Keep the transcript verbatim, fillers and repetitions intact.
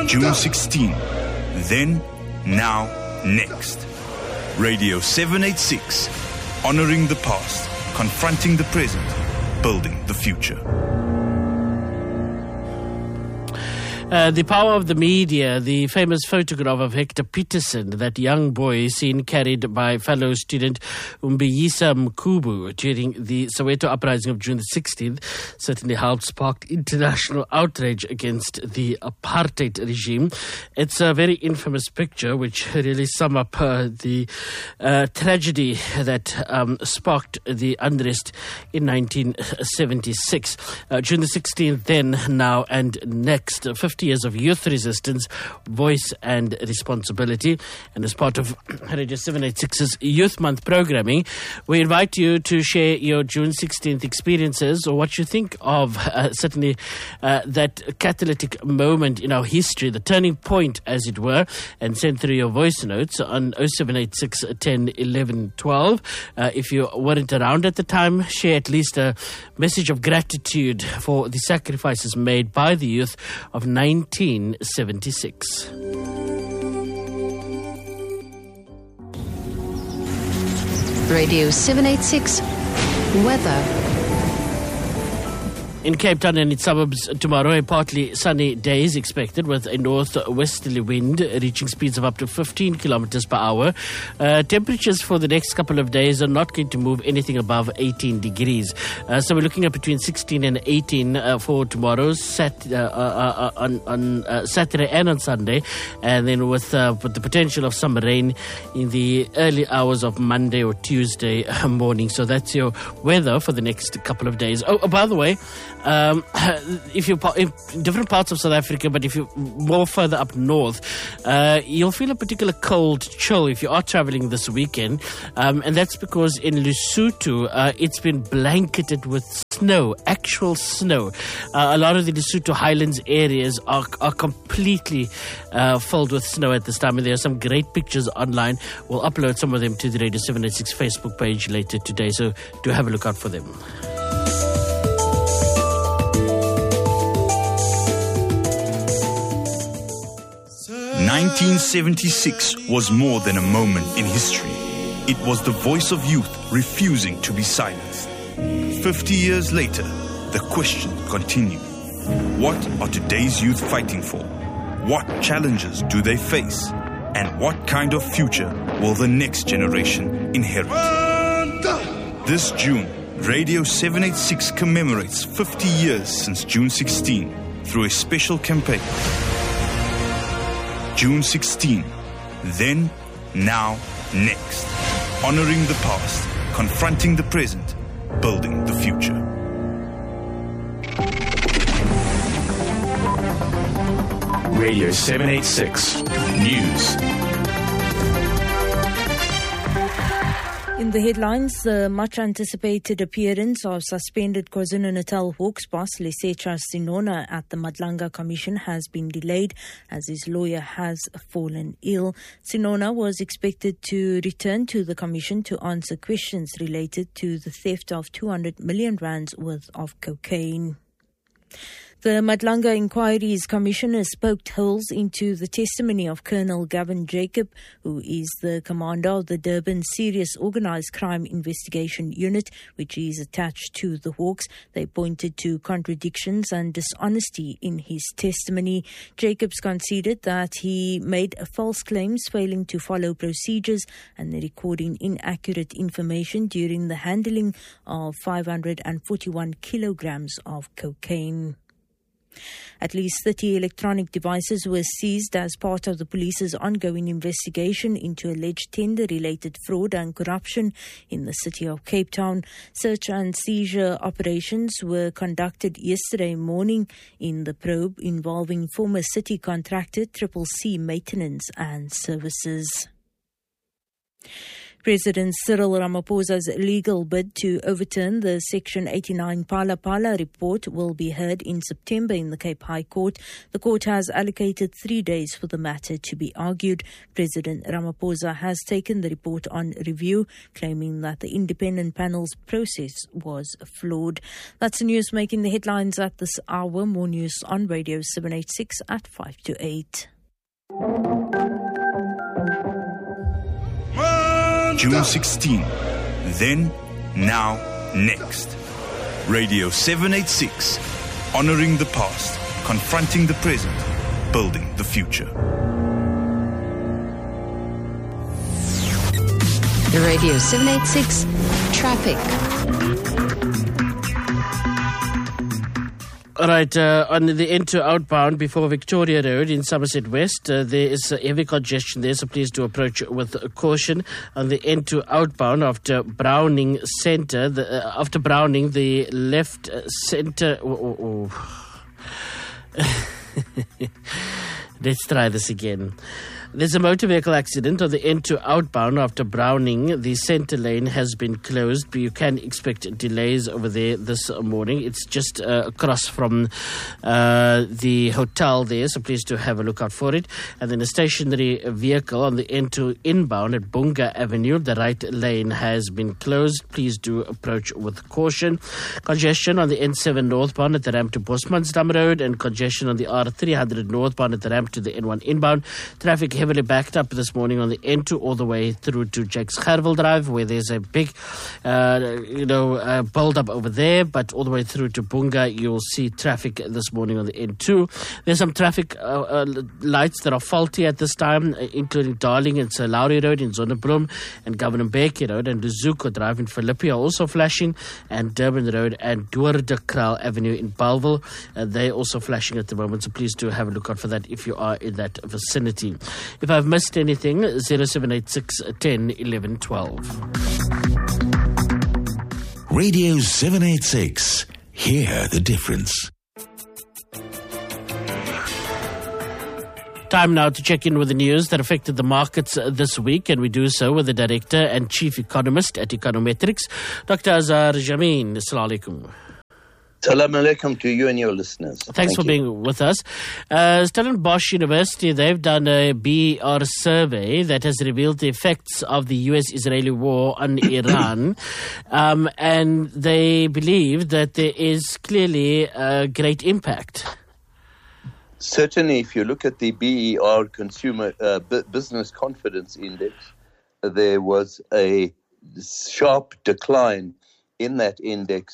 June sixteenth. Then, now, next. Radio seven eighty-six. Honoring the past, confronting the present, building the future. Uh, the power of the media, the famous photograph of Hector Peterson, that young boy seen carried by fellow student Umbiyisa Mkubu during the Soweto uprising of June the sixteenth, certainly helped spark international outrage against the apartheid regime. It's a very infamous picture which really sum up uh, the uh, tragedy that um, sparked the unrest in nineteen seventy-six. Uh, June the sixteenth, then, now, and next. fifty years of youth resistance, voice and responsibility. And as part of Radio seven eighty-six's Youth Month programming, we invite you to share your June sixteenth experiences or what you think of uh, certainly uh, that catalytic moment in our history, the turning point, as it were, and send through your voice notes on oh seven eight six, ten, eleven, twelve. Uh, if you weren't around at the time, share at least a message of gratitude for the sacrifices made by the youth of nineteen seventy-six. Radio seven eighty-six Weather. In Cape Town and its suburbs tomorrow, a partly sunny day is expected with a northwesterly wind reaching speeds of up to fifteen kilometers per hour. Uh, temperatures for the next couple of days are not going to move anything above eighteen degrees. Uh, so we're looking at between sixteen and eighteen uh, for tomorrow, sat, uh, uh, uh, on, on uh, Saturday and on Sunday, and then with, uh, with the potential of some rain in the early hours of Monday or Tuesday morning. So that's your weather for the next couple of days. Oh, by the way, Um, if you're in different parts of South Africa, but if you're more further up north, uh, you'll feel a particular cold chill if you are traveling this weekend. Um, and that's because in Lesotho, uh, it's been blanketed with snow, actual snow. Uh, a lot of the Lesotho highlands areas are, are completely uh, filled with snow at this time. And there are some great pictures online. We'll upload some of them to the Radio seven eighty-six Facebook page later today. So do have a look out for them. nineteen seventy-six was more than a moment in history. It was the voice of youth refusing to be silenced. Fifty years later, the question continued. What are today's youth fighting for? What challenges do they face? And what kind of future will the next generation inherit? This June, Radio seven eighty-six commemorates fifty years since June sixteenth through a special campaign. June sixteenth. Then, now, next. Honoring the past, confronting the present, building the future. Radio seven eighty-six News. In the headlines, the much-anticipated appearance of suspended KwaZulu-Natal Hawks boss Lesetja Sinona at the Madlanga Commission has been delayed as his lawyer has fallen ill. Sinona was expected to return to the Commission to answer questions related to the theft of two hundred million rands worth of cocaine. The Madlanga Inquiry's commissioner poked holes into the testimony of Colonel Gavin Jacob, who is the commander of the Durban Serious Organised Crime Investigation Unit, which is attached to the Hawks. They pointed to contradictions and dishonesty in his testimony. Jacobs conceded that he made false claims, failing to follow procedures and recording inaccurate information during the handling of five hundred forty-one kilograms of cocaine. At least thirty electronic devices were seized as part of the police's ongoing investigation into alleged tender-related fraud and corruption in the city of Cape Town. Search and seizure operations were conducted yesterday morning in the probe involving former city contractor Triple C Maintenance and Services. President Cyril Ramaphosa's legal bid to overturn the Section eighty-nine Phala Phala report will be heard in September in the Cape High Court. The court has allocated three days for the matter to be argued. President Ramaphosa has taken the report on review, claiming that the independent panel's process was flawed. That's the news making the headlines at this hour. More news on Radio seven eighty-six at five to eight. June sixteenth. Then, now, next. Radio seven eighty-six. Honoring the past, confronting the present, building the future. Radio seven eighty-six Traffic. All right, uh, on the N two outbound before Victoria Road in Somerset West, uh, there is uh, heavy congestion there, so please do approach with caution. On the N two outbound after Browning Centre, the, uh, after Browning, the left uh, centre... Oh, oh, oh. Let's try this again. There's a motor vehicle accident on the N two outbound after Browning. The centre lane has been closed, but you can expect delays over there this morning. It's just uh, across from uh, the hotel there, so please do have a look out for it. And then a stationary vehicle on the N two inbound at Bunga Avenue. The right lane has been closed. Please do approach with caution. Congestion on the N seven northbound at the ramp to Bosmansdam Road, and congestion on the R three hundred northbound at the ramp to the N one inbound. Traffic heavily backed up this morning on the N two all the way through to Jakes Gerwel Drive, where there's a big, uh, you know, uh, build up over there. But all the way through to Bunga, you'll see traffic this morning on the N two. There's some traffic uh, uh, lights that are faulty at this time, uh, including Darling and Sir Lowry Road in Zonnebloem, and Governor Mbeki Road and Luzuko Drive in Philippi are also flashing, and Durban Road and Deur-de-Kraal Avenue in Bellville. Uh, they're also flashing at the moment, so please do have a look out for that if you are in that vicinity. If I've missed anything, zero seven eight six, ten, eleven, twelve. Radio seven eighty-six. Hear the difference. Time now to check in with the news that affected the markets uh, this week, and we do so with the Director and Chief Economist at Econometrics, Doctor Azhar Jammine. Assalamu alaikum. Salam alaikum to you and your listeners. Thanks Thank for you. being with us. Uh, Stellenbosch University, they've done a B E R survey that has revealed the effects of the U S-Israeli war on Iran. Um, and they believe that there is clearly a great impact. Certainly, if you look at the B E R Consumer uh, B- Business Confidence Index, there was a sharp decline in that index